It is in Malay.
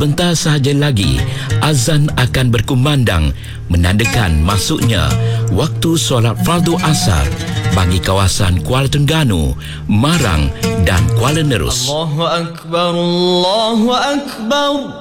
Sebentar sahaja lagi azan akan berkumandang menandakan masuknya waktu solat fardu asar bagi kawasan Kuala Terengganu, Marang dan Kuala Nerus. Allahu Akbar, Allahu Akbar.